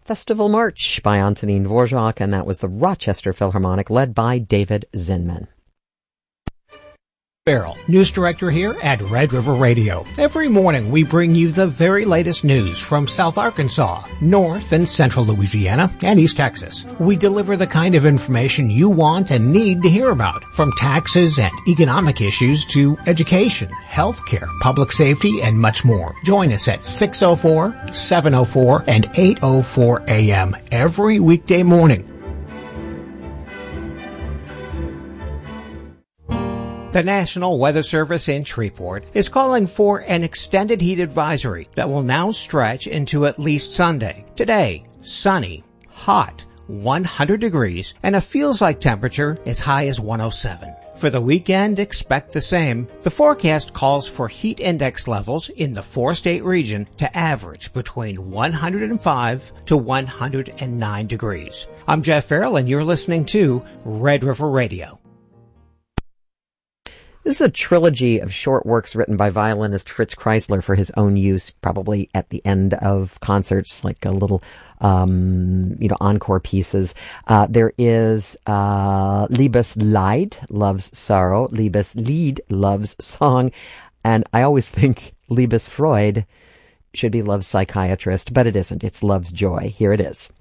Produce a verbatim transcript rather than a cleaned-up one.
Festival March by Antonin Dvorak, and that was the Rochester Philharmonic led by David Zinman. Farrell, news director here at Red River Radio. Every morning we bring you the very latest news from South Arkansas, North and Central Louisiana, and East Texas. We deliver the kind of information you want and need to hear about, from taxes and economic issues to education, healthcare, public safety, and much more. Join us at six oh four, seven oh four, and eight oh four a m every weekday morning. The National Weather Service in Shreveport is calling for an extended heat advisory that will now stretch into at least Sunday. Today, sunny, hot, one hundred degrees, and a feels-like temperature as high as one oh seven. For the weekend, expect the same. The forecast calls for heat index levels in the four-state region to average between one hundred five to one hundred nine degrees. I'm Jeff Farrell, and you're listening to Red River Radio. This is a trilogy of short works written by violinist Fritz Kreisler for his own use, probably at the end of concerts, like a little, um, you know, encore pieces. Uh, there is, uh, Liebesleid, Love's Sorrow, Liebeslied, Love's Song, and I always think Liebesfreude should be Love's Psychiatrist, but it isn't. It's Love's Joy. Here it is.